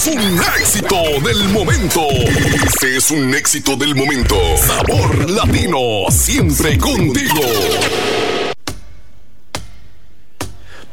un éxito del momento. Este es un éxito del momento. Sabor Latino, siempre contigo.